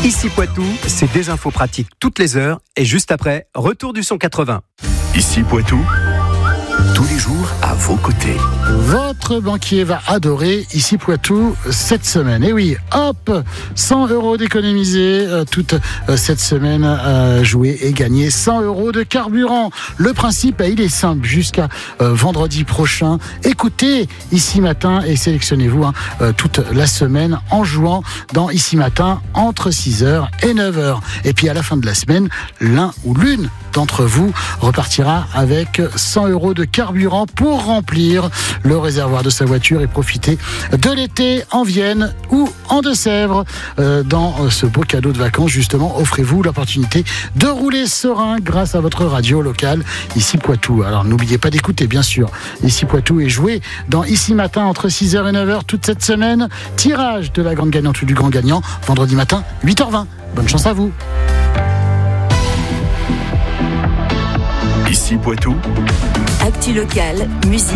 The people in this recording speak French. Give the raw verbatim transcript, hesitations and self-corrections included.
Ici Poitou, c'est des infos pratiques toutes les heures et juste après, retour du son quatre-vingts. Ici Poitou, tous les jours à vos côtés. Votre banquier va adorer Ici Poitou cette semaine. Et oui, hop, cent euros d'économiser euh, toute euh, cette semaine, euh, jouer et gagner cent euros de carburant. Le principe, il est simple, jusqu'à euh, vendredi prochain. Écoutez Ici Matin et sélectionnez-vous hein, euh, toute la semaine en jouant dans Ici Matin entre six heures et neuf heures. Et puis à la fin de la semaine, l'un ou l'une d'entre vous repartira avec cent euros de carburant pour remplir le réservoir de sa voiture et profiter de l'été en Vienne ou en Deux-Sèvres. Euh, dans ce beau cadeau de vacances, justement, offrez-vous l'opportunité de rouler serein grâce à votre radio locale Ici Poitou. Alors n'oubliez pas d'écouter, bien sûr, Ici Poitou et jouer dans Ici Matin entre six heures et neuf heures toute cette semaine. Tirage de la grande gagnante ou du grand gagnant vendredi matin, huit heures vingt. Bonne chance à vous. Ici Poitou. Actu locale, musique.